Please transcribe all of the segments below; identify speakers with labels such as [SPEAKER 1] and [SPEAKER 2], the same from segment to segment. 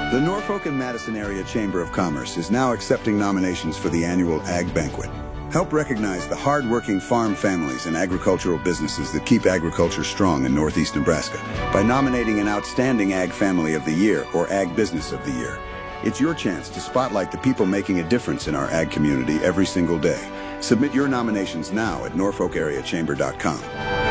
[SPEAKER 1] The Norfolk and Madison Area Chamber of Commerce is now accepting nominations for the annual Ag Banquet. Help recognize the hard-working farm families and agricultural businesses that keep agriculture strong in Northeast Nebraska by nominating an Outstanding Ag Family of the Year or Ag Business of the Year. It's your chance to spotlight the people making a difference in our ag community every single day. Submit your nominations now at norfolkareachamber.com.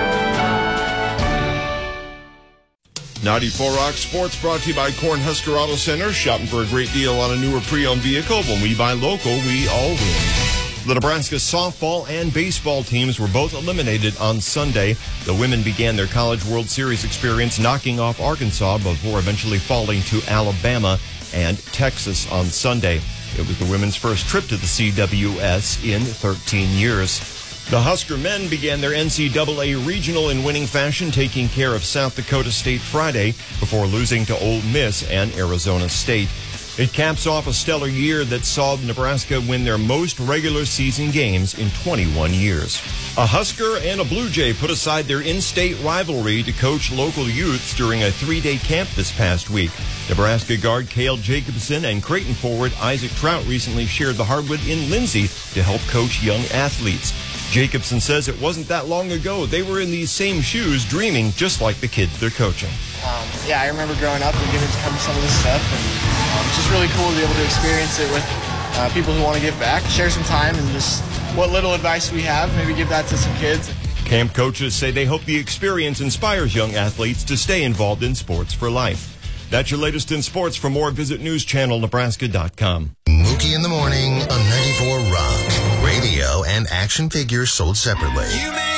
[SPEAKER 2] 94 Rock Sports brought to you by Cornhusker Auto Center. Shopping for a great deal on a newer pre-owned vehicle. When we buy local, we all win. The Nebraska softball and baseball teams were both eliminated on Sunday. The women began their College World Series experience knocking off Arkansas before eventually falling to Alabama and Texas on Sunday. It was the women's first trip to the CWS in 13 years. The Husker men began their NCAA regional in winning fashion, taking care of South Dakota State Friday before losing to Ole Miss and Arizona State. It caps off a stellar year that saw Nebraska win their most regular season games in 21 years. A Husker and a Blue Jay put aside their in-state rivalry to coach local youths during a 3-day camp this past week. Nebraska guard Cale Jacobson and Creighton forward Isaac Trout recently shared the hardwood in Lindsay to help coach young athletes. Jacobson says it wasn't that long ago they were in these same shoes dreaming just like the kids they're coaching.
[SPEAKER 3] I remember growing up and getting to come to some of this stuff, and it's just really cool to be able to experience it with people who want to give back, share some time, and just what little advice we have, maybe give that to some kids.
[SPEAKER 2] Camp coaches say they hope the experience inspires young athletes to stay involved in sports for life. That's your latest in sports. For more, visit newschannelnebraska.com.
[SPEAKER 4] Mookie in the morning on 94 Rock. Radio and action figures sold separately.